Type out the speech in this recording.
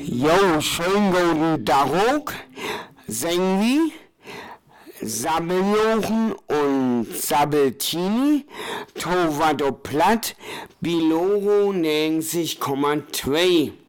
Jo, schönen guten Tag. Sengwi, Sabbeljochen und Sabbeltini, Tovado Platt, Biloro 90,2.